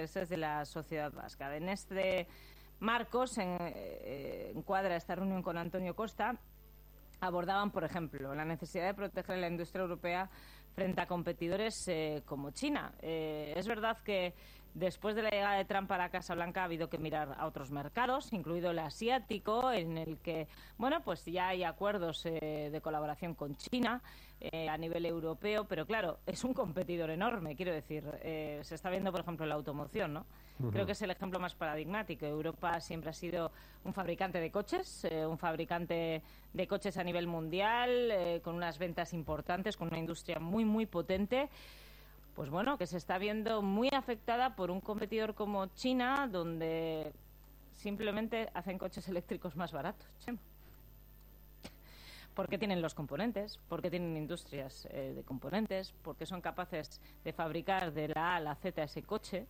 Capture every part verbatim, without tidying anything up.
intereses de la sociedad vasca. En este marco se eh, encuadra esta reunión con Antonio Costa. Abordaban, por ejemplo, la necesidad de proteger la industria europea frente a competidores eh, como China. Eh, es verdad que después de la llegada de Trump a la Casa Blanca ha habido que mirar a otros mercados, incluido el asiático, en el que, bueno, pues ya hay acuerdos eh, de colaboración con China eh, a nivel europeo, pero claro, es un competidor enorme, quiero decir, eh, se está viendo, por ejemplo, en la automoción, ¿no? Uh-huh. Creo que es el ejemplo más paradigmático. Europa siempre ha sido un fabricante de coches, eh, un fabricante de coches a nivel mundial, eh, con unas ventas importantes, con una industria muy, muy potente. Pues bueno, que se está viendo muy afectada por un competidor como China, donde simplemente hacen coches eléctricos más baratos. Chema. Porque tienen los componentes, porque tienen industrias eh, de componentes, porque son capaces de fabricar de la A a la Z ese coche.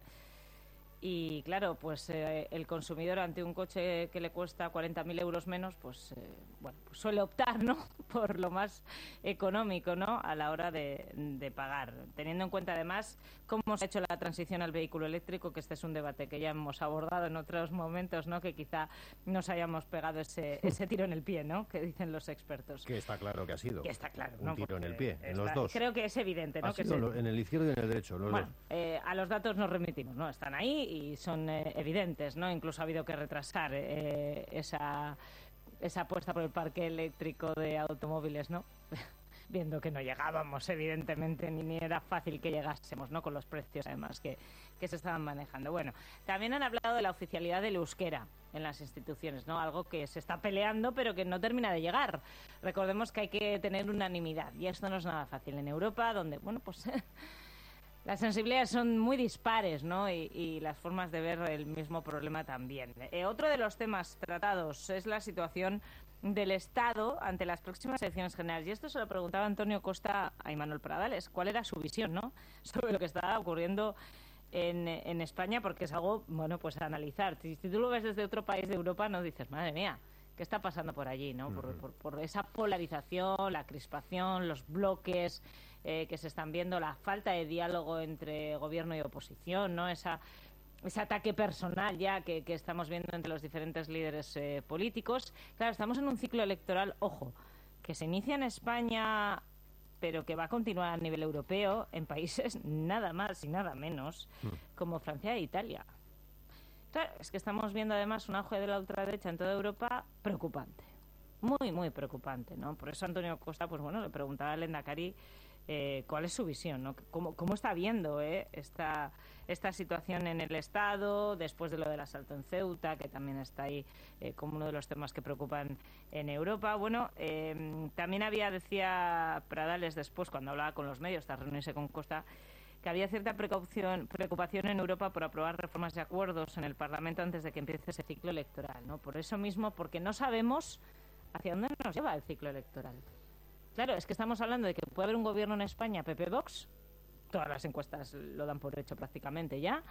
Y claro, pues eh, el consumidor ante un coche que le cuesta cuarenta mil euros menos, pues, eh, bueno, pues suele optar, ¿no?, por lo más económico, ¿no?, a la hora de, de pagar. Teniendo en cuenta además cómo se ha hecho la transición al vehículo eléctrico, que este es un debate que ya hemos abordado en otros momentos, ¿no?, que quizá nos hayamos pegado ese, ese tiro en el pie, ¿no?, que dicen los expertos. Que está claro que ha sido. Que está claro, un ¿no? tiro Porque en el pie, está, en los dos. Creo que es evidente, ¿no? Ha que sido se... en el izquierdo y en el derecho, los bueno, dos. Eh, a los datos nos remitimos, ¿no? Están ahí y son eh, evidentes, ¿no? Incluso ha habido que retrasar eh, esa, esa apuesta por el parque eléctrico de automóviles, ¿no? Viendo que no llegábamos, evidentemente, ni, ni era fácil que llegásemos, ¿no?, con los precios, además, que, que se estaban manejando. Bueno, también han hablado de la oficialidad del euskera en las instituciones, ¿no? Algo que se está peleando, pero que no termina de llegar. Recordemos que hay que tener unanimidad, y esto no es nada fácil. En Europa, donde, bueno, pues... las sensibilidades son muy dispares, ¿no? Y, y las formas de ver el mismo problema también. Eh, otro de los temas tratados es la situación del Estado ante las próximas elecciones generales. Y esto se lo preguntaba Antonio Costa a Imanol Pradales. ¿Cuál era su visión, ¿no?, sobre lo que está ocurriendo en, en España? Porque es algo, bueno, pues a analizar. Si, si tú lo ves desde otro país de Europa, no dices, madre mía, ¿qué está pasando por allí, ¿no? Por, por, por esa polarización, la crispación, los bloques eh, que se están viendo, la falta de diálogo entre gobierno y oposición, ¿no? Esa, ese ataque personal ya que, que estamos viendo entre los diferentes líderes eh, políticos. Claro, estamos en un ciclo electoral, ojo, que se inicia en España, pero que va a continuar a nivel europeo en países nada más y nada menos como Francia e Italia. Claro, es que estamos viendo además un auge de la ultraderecha en toda Europa preocupante, muy, muy preocupante, ¿no? Por eso Antonio Costa, pues bueno, le preguntaba al Lehendakari eh, cuál es su visión, ¿no? ¿Cómo, cómo está viendo eh, esta, esta situación en el Estado, después de lo del asalto en Ceuta, que también está ahí eh, como uno de los temas que preocupan en Europa? Bueno, eh, también había, decía Pradales después, cuando hablaba con los medios, tras reunirse con Costa, que había cierta precaución, preocupación en Europa por aprobar reformas y acuerdos en el Parlamento antes de que empiece ese ciclo electoral, ¿no? Por eso mismo, porque no sabemos hacia dónde nos lleva el ciclo electoral. Claro, es que estamos hablando de que puede haber un gobierno en España, P P Vox, todas las encuestas lo dan por hecho prácticamente ya,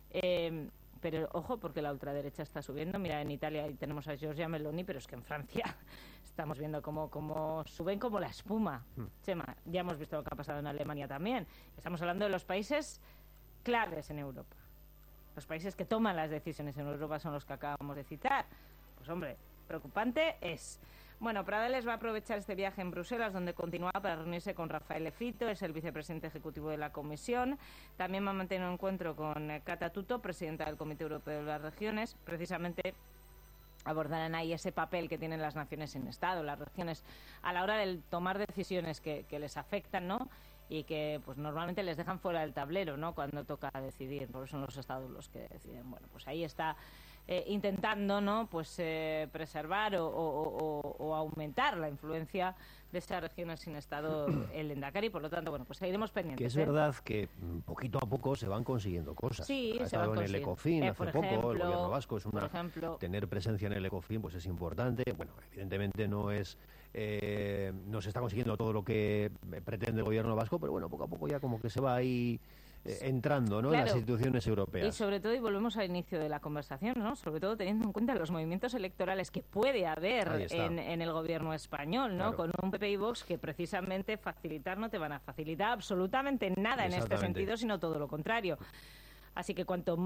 eh, pero ojo, porque la ultraderecha está subiendo. Mira, en Italia ahí tenemos a Giorgia Meloni, pero es que en Francia estamos viendo cómo, cómo suben como la espuma. Mm. Chema, ya hemos visto lo que ha pasado en Alemania también. Estamos hablando de los países claves en Europa. Los países que toman las decisiones en Europa son los que acabamos de citar. Pues hombre, preocupante es. Bueno, Pradales va a aprovechar este viaje en Bruselas, donde continúa para reunirse con Rafael Fito, es el vicepresidente ejecutivo de la Comisión. También va a mantener un encuentro con Kata Tuto, presidenta del Comité Europeo de las Regiones. Precisamente abordarán ahí ese papel que tienen las naciones en Estado, las regiones, a la hora de tomar decisiones que, que les afectan, ¿no?, y que pues normalmente les dejan fuera del tablero, ¿no?, cuando toca decidir, porque son los Estados los que deciden. Bueno, pues ahí está eh, intentando, ¿no?, pues eh, preservar o, o, o, o aumentar la influencia de esas regiones sin Estado el Lehendakari. Por lo tanto, bueno, pues seguiremos pendientes. Que es ¿eh? verdad que poquito a poco se van consiguiendo cosas. Sí, ha se van estado en el Ecofin eh, hace por poco, ejemplo, el gobierno vasco es una... Por ejemplo, tener presencia en el Ecofin pues es importante. Bueno, evidentemente no es... Eh, no se está consiguiendo todo lo que pretende el gobierno vasco, pero bueno, poco a poco ya como que se va ahí eh, entrando, ¿no?, claro, en las instituciones europeas. Y sobre todo, y volvemos al inicio de la conversación, ¿no?, sobre todo teniendo en cuenta los movimientos electorales que puede haber en, en el gobierno español, ¿no?, claro, con un P P y Vox que precisamente facilitar no te van a facilitar absolutamente nada en este sentido, sino todo lo contrario. Así que cuanto